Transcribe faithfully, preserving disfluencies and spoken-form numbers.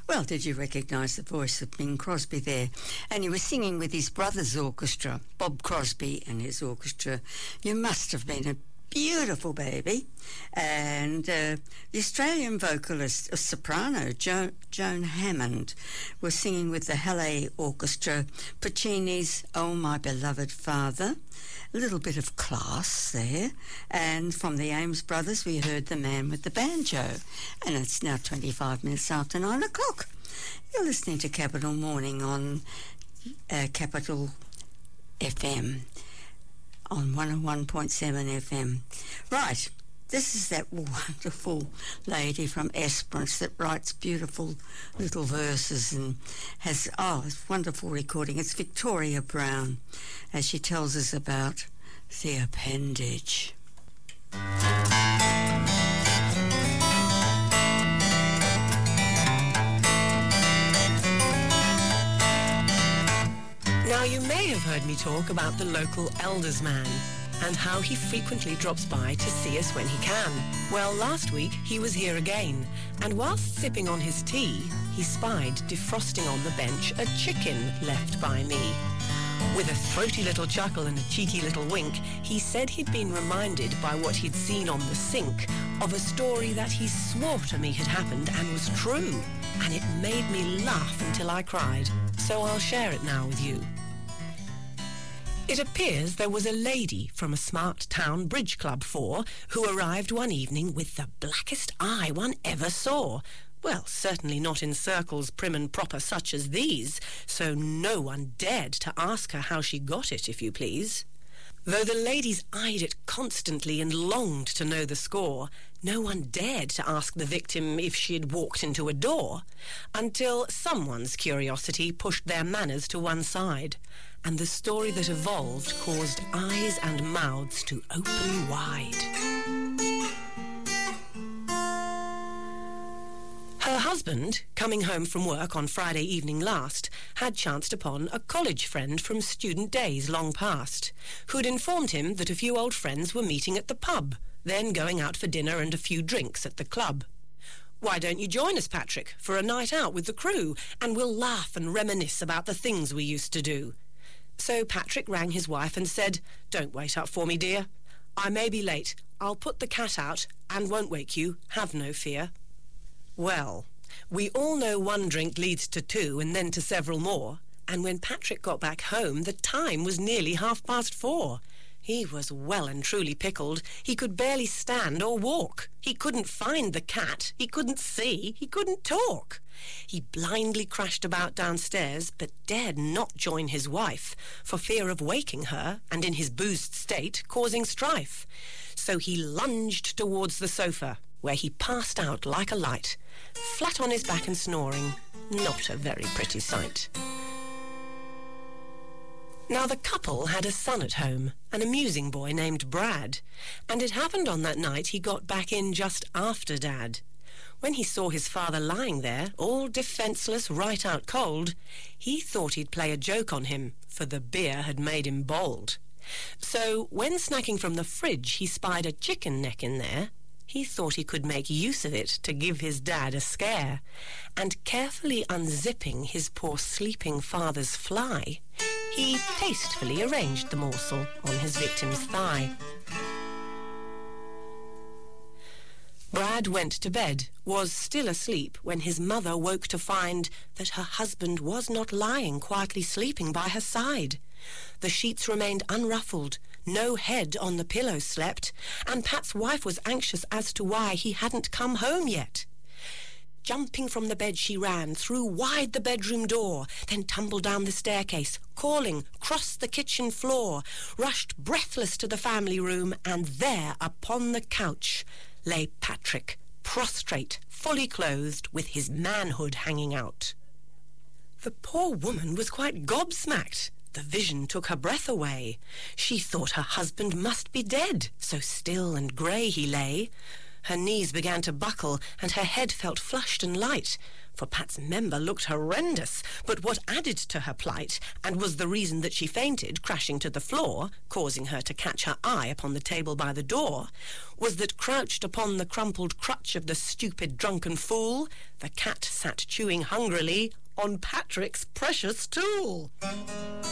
Well, did you recognise the voice of Bing Crosby there? And he was singing with his brother's orchestra, Bob Crosby and his orchestra. You must have been a beautiful baby. And uh, the Australian vocalist, a soprano, jo- Joan Hammond, was singing with the Halle Orchestra, Puccini's Oh My Beloved Father. A little bit of class there. And from the Ames Brothers, we heard The Man with the Banjo. And it's now twenty-five minutes after nine o'clock. You're listening to Capital Morning on uh, Capital F M, on one oh one point seven F M. Right, this is that wonderful lady from Esperance that writes beautiful little verses and has, oh, it's wonderful recording. It's Victoria Brown, as she tells us about the appendage. Now, you may have heard me talk about the local elders man and how he frequently drops by to see us when he can. Well, last week he was here again, and whilst sipping on his tea, he spied defrosting on the bench a chicken left by me. With a throaty little chuckle and a cheeky little wink, he said he'd been reminded by what he'd seen on the sink of a story that he swore to me had happened and was true, and it made me laugh until I cried. So I'll share it now with you. It appears there was a lady from a smart town bridge club for who arrived one evening with the blackest eye one ever saw. Well, certainly not in circles prim and proper such as these, so no one dared to ask her how she got it, if you please. Though the ladies eyed it constantly and longed to know the score, no one dared to ask the victim if she had walked into a door, until someone's curiosity pushed their manners to one side, and the story that evolved caused eyes and mouths to open wide. Her husband, coming home from work on Friday evening last, had chanced upon a college friend from student days long past, who'd informed him that a few old friends were meeting at the pub, then going out for dinner and a few drinks at the club. "Why don't you join us, Patrick, for a night out with the crew, and we'll laugh and reminisce about the things we used to do?" So Patrick rang his wife and said, "Don't wait up for me, dear. I may be late. I'll put the cat out and won't wake you. Have no fear." Well, we all know one drink leads to two and then to several more, and when Patrick got back home, the time was nearly half past four. He was well and truly pickled. He could barely stand or walk. He couldn't find the cat. He couldn't see. He couldn't talk. He blindly crashed about downstairs, but dared not join his wife for fear of waking her and, in his boozed state, causing strife. So he lunged towards the sofa, where he passed out like a light, flat on his back and snoring. Not a very pretty sight. Now, the couple had a son at home, an amusing boy named Brad, and it happened on that night he got back in just after Dad. When he saw his father lying there, all defenceless, right out cold, he thought he'd play a joke on him, for the beer had made him bold. So, when snacking from the fridge he spied a chicken neck in there, he thought he could make use of it to give his dad a scare, and carefully unzipping his poor sleeping father's fly, he tastefully arranged the morsel on his victim's thigh. Brad went to bed, was still asleep, when his mother woke to find that her husband was not lying quietly sleeping by her side. The sheets remained unruffled, no head on the pillow slept, and Pat's wife was anxious as to why he hadn't come home yet. Jumping from the bed she ran, threw wide the bedroom door, then tumbled down the staircase, calling, crossed the kitchen floor, rushed breathless to the family room, and there upon the couch lay Patrick, prostrate, fully clothed, with his manhood hanging out. The poor woman was quite gobsmacked. The vision took her breath away. She thought her husband must be dead, so still and grey he lay. Her knees began to buckle, and her head felt flushed and light, for Pat's member looked horrendous. But what added to her plight, and was the reason that she fainted, crashing to the floor, causing her to catch her eye upon the table by the door, was that crouched upon the crumpled crutch of the stupid drunken fool, the cat sat chewing hungrily on Patrick's precious tool.